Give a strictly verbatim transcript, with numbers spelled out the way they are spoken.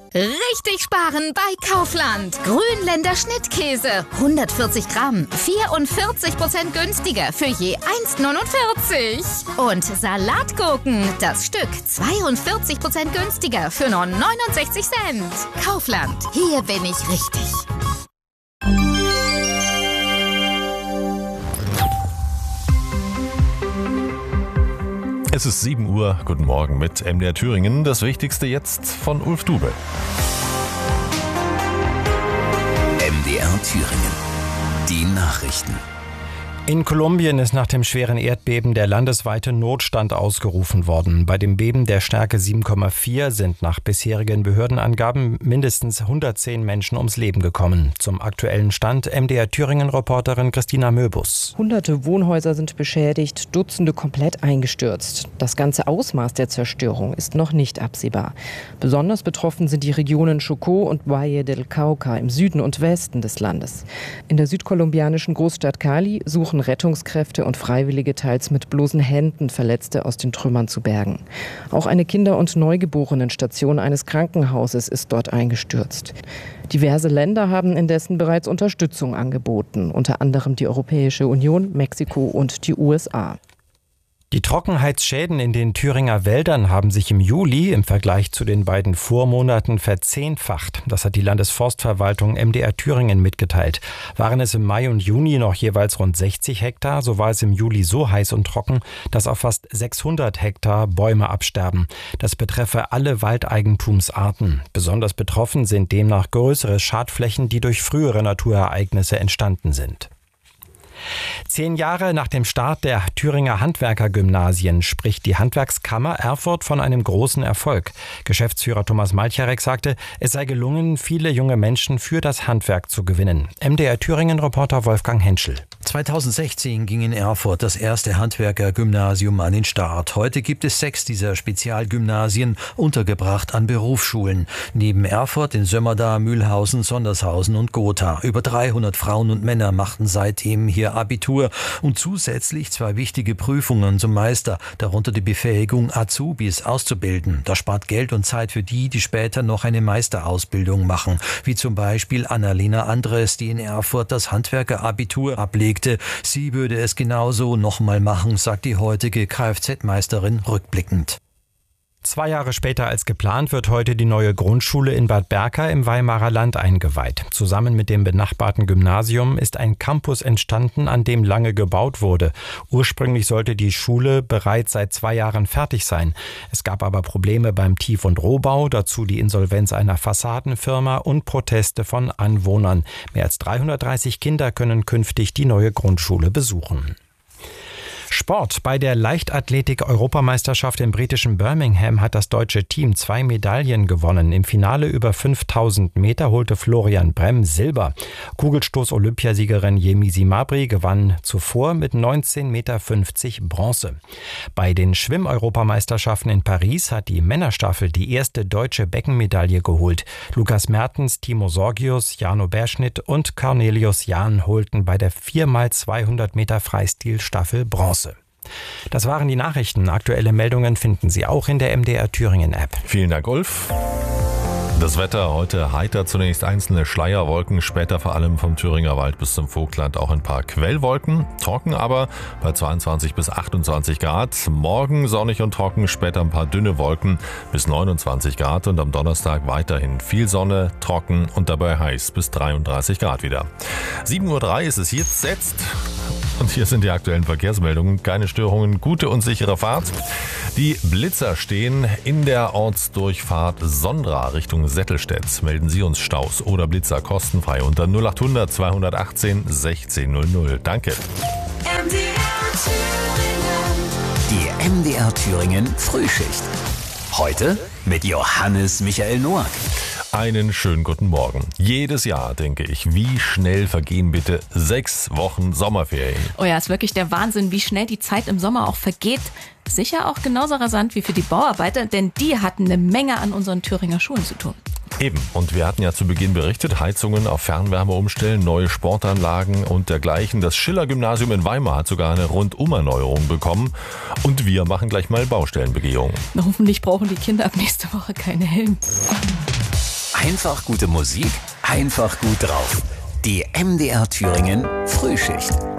Richtig sparen bei Kaufland. Grünländer Schnittkäse. hundertvierzig Gramm. vierundvierzig Prozent günstiger für je eins Komma neunundvierzig. Und Salatgurken. Das Stück zweiundvierzig Prozent günstiger für nur neunundsechzig Cent. Kaufland. Hier bin ich richtig. Es ist sieben Uhr. Guten Morgen mit M D R Thüringen. Das Wichtigste jetzt von Ulf Dube. M D R Thüringen. Die Nachrichten. In Kolumbien ist nach dem schweren Erdbeben der landesweite Notstand ausgerufen worden. Bei dem Beben der Stärke sieben Komma vier sind nach bisherigen Behördenangaben mindestens hundertzehn Menschen ums Leben gekommen. Zum aktuellen Stand M D R Thüringen-Reporterin Christina Möbus. Hunderte Wohnhäuser sind beschädigt, Dutzende komplett eingestürzt. Das ganze Ausmaß der Zerstörung ist noch nicht absehbar. Besonders betroffen sind die Regionen Chocó und Valle del Cauca im Süden und Westen des Landes. In der südkolumbianischen Großstadt Cali suchen Rettungskräfte und Freiwillige teils mit bloßen Händen Verletzte aus den Trümmern zu bergen. Auch eine Kinder- und Neugeborenenstation eines Krankenhauses ist dort eingestürzt. Diverse Länder haben indessen bereits Unterstützung angeboten, unter anderem die Europäische Union, Mexiko und die U S A. Die Trockenheitsschäden in den Thüringer Wäldern haben sich im Juli im Vergleich zu den beiden Vormonaten verzehnfacht. Das hat die Landesforstverwaltung M D R Thüringen mitgeteilt. Waren es im Mai und Juni noch jeweils rund sechzig Hektar, so war es im Juli so heiß und trocken, dass auf fast sechshundert Hektar Bäume absterben. Das betreffe alle Waldeigentumsarten. Besonders betroffen sind demnach größere Schadflächen, die durch frühere Naturereignisse entstanden sind. Zehn Jahre nach dem Start der Thüringer Handwerkergymnasien spricht die Handwerkskammer Erfurt von einem großen Erfolg. Geschäftsführer Thomas Malcharek sagte, es sei gelungen, viele junge Menschen für das Handwerk zu gewinnen. M D R Thüringen-Reporter Wolfgang Henschel. zweitausendsechzehn ging in Erfurt das erste Handwerkergymnasium an den Start. Heute gibt es sechs dieser Spezialgymnasien, untergebracht an Berufsschulen. Neben Erfurt in Sömmerda, Mühlhausen, Sondershausen und Gotha. Über dreihundert Frauen und Männer machten seitdem hier Abitur und zusätzlich zwei wichtige Prüfungen zum Meister, darunter die Befähigung, Azubis auszubilden. Das spart Geld und Zeit für die, die später noch eine Meisterausbildung machen, wie zum Beispiel Annalena Andres, die in Erfurt das Handwerkerabitur ablegte. Sie würde es genauso nochmal machen, sagt die heutige Kfz-Meisterin rückblickend. Zwei Jahre später als geplant wird heute die neue Grundschule in Bad Berka im Weimarer Land eingeweiht. Zusammen mit dem benachbarten Gymnasium ist ein Campus entstanden, an dem lange gebaut wurde. Ursprünglich sollte die Schule bereits seit zwei Jahren fertig sein. Es gab aber Probleme beim Tief- und Rohbau, dazu die Insolvenz einer Fassadenfirma und Proteste von Anwohnern. Mehr als dreihundertdreißig Kinder können künftig die neue Grundschule besuchen. Sport. Bei der Leichtathletik-Europameisterschaft im britischen Birmingham hat das deutsche Team zwei Medaillen gewonnen. Im Finale über fünftausend Meter holte Florian Bremm Silber. Kugelstoß-Olympiasiegerin Yemisi Mabry gewann zuvor mit neunzehn Komma fünfzig Meter Bronze. Bei den Schwimm-Europameisterschaften in Paris hat die Männerstaffel die erste deutsche Beckenmedaille geholt. Lukas Mertens, Timo Sorgius, Jano Berschnitt und Cornelius Jahn holten bei der vier mal zweihundert Meter Freistilstaffel Bronze. Das waren die Nachrichten. Aktuelle Meldungen finden Sie auch in der M D R Thüringen App. Vielen Dank, Ulf. Das Wetter heute heiter, zunächst einzelne Schleierwolken, später vor allem vom Thüringer Wald bis zum Vogtland auch ein paar Quellwolken. Trocken aber bei zweiundzwanzig bis achtundzwanzig Grad. Morgen sonnig und trocken, später ein paar dünne Wolken bis neunundzwanzig Grad und am Donnerstag weiterhin viel Sonne, trocken und dabei heiß bis dreiunddreißig Grad wieder. sieben Uhr drei ist es jetzt setzt. Und hier sind die aktuellen Verkehrsmeldungen. Keine Störungen, gute und sichere Fahrt. Die Blitzer stehen in der Ortsdurchfahrt Sondra Richtung Settelstedt. Melden Sie uns Staus oder Blitzer kostenfrei unter null achthundert zweihundertachtzehn sechzehn null null. Danke. M D R Thüringen. Die M D R Thüringen Frühschicht. Heute mit Johannes Michael Noack. Einen schönen guten Morgen. Jedes Jahr denke ich, wie schnell vergehen bitte sechs Wochen Sommerferien. Oh ja, ist wirklich der Wahnsinn, wie schnell die Zeit im Sommer auch vergeht. Sicher auch genauso rasant wie für die Bauarbeiter, denn die hatten eine Menge an unseren Thüringer Schulen zu tun. Eben. Und wir hatten ja zu Beginn berichtet, Heizungen auf Fernwärme umstellen, neue Sportanlagen und dergleichen. Das Schiller-Gymnasium in Weimar hat sogar eine Rundumerneuerung bekommen. Und wir machen gleich mal Baustellenbegehung. Na, hoffentlich brauchen die Kinder ab nächste Woche keine Helme. Einfach gute Musik, einfach gut drauf. Die M D R Thüringen Frühschicht.